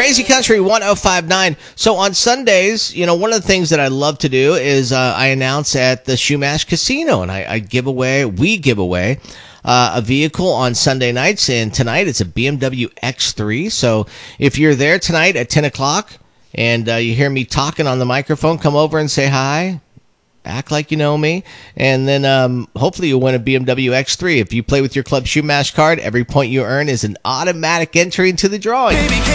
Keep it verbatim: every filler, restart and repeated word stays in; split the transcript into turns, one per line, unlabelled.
Crazy Country one oh five point nine. So on Sundays, you know, one of the things that I love to do is uh, I announce at the Shumash Casino, and I, I give away, we give away uh, a vehicle on Sunday nights. And tonight it's a B M W X three. So if you're there tonight at ten o'clock and uh, you hear me talking on the microphone, come over and say hi. Act like you know me, and then um, hopefully you'll win a B M W X three. If you play with your Club Shumash card, every point you earn is an automatic entry into the drawing. Baby,